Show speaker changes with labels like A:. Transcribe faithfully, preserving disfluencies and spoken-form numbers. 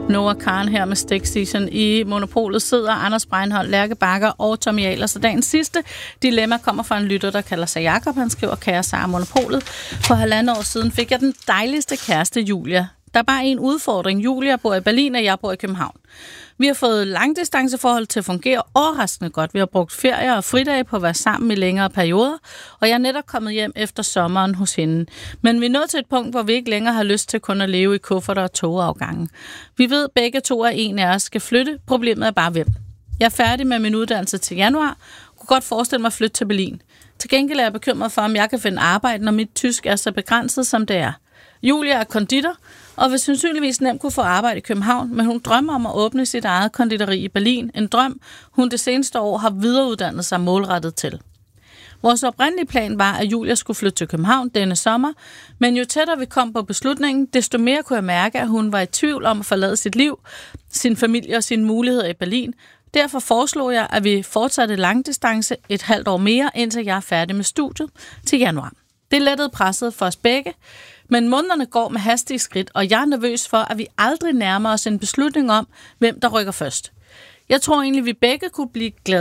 A: Noah Khan her med Stik Season. I Monopolet sidder Anders Breinholt, Lærke Bakker og Tommy Ahlers. Og dagens sidste dilemma kommer fra en lytter, der kalder sig Jakob. Han skriver, kære Sara Monopolet. For halvandet år siden fik jeg den dejligste kæreste, Julia. Der er bare en udfordring. Julia bor i Berlin, og jeg bor i København. Vi har fået langdistanceforhold til at fungere overraskende godt. Vi har brugt ferier og fridage på at være sammen i længere perioder, og jeg er netop kommet hjem efter sommeren hos hende. Men vi er nået til et punkt, hvor vi ikke længere har lyst til kun at leve i kufferter og togafgange. Vi ved begge to, at en af os skal flytte. Problemet er bare hvem. Jeg er færdig med min uddannelse til januar. Kunne godt forestille mig at flytte til Berlin. Til gengæld er jeg bekymret for, om jeg kan finde arbejde, når mit tysk er så begrænset, som det er. Julia er konditor, og vil sandsynligvis nemt kunne få arbejde i København, men hun drømmer om at åbne sit eget konditori i Berlin. En drøm, hun det seneste år har videreuddannet sig målrettet til. Vores oprindelige plan var, at Julia skulle flytte til København denne sommer, men jo tættere vi kom på beslutningen, desto mere kunne jeg mærke, at hun var i tvivl om at forlade sit liv, sin familie og sine muligheder i Berlin. Derfor foreslog jeg, at vi fortsatte langdistance et halvt år mere, indtil jeg er færdig med studiet til januar. Det lettede presset for os begge, men månederne går med hastige skridt, og jeg er nervøs for, at vi aldrig nærmer os en beslutning om, hvem der rykker først. Jeg tror egentlig, vi begge kunne blive glade